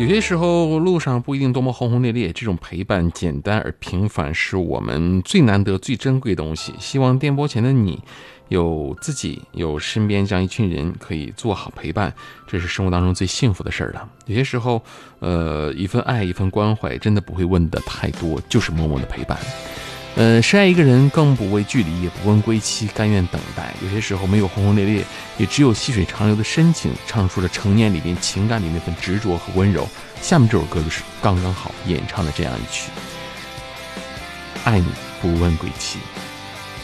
有些时候路上不一定多么轰轰烈烈，这种陪伴简单而平凡是我们最难得最珍贵的东西。希望电波前的你有自己有身边这样一群人可以做好陪伴，这是生活当中最幸福的事了。有些时候一份爱一份关怀真的不会问的太多，就是默默的陪伴。深爱一个人更不畏距离，也不问归期，甘愿等待。有些时候没有轰轰烈烈，也只有细水长流的深情，唱出了成年里面情感里那份执着和温柔。下面这首歌就是刚刚好演唱的这样一曲，爱你不问归期。